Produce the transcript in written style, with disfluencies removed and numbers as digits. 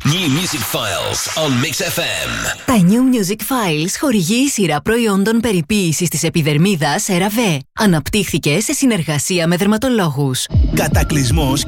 New Music Files on Mix FM. Τα New Music Files χορηγεί η σειρά προϊόντων περιποίησης της επιδερμίδας CeraVe. Αναπτύχθηκε σε συνεργασία με δερματολόγους. Κατακλυσμός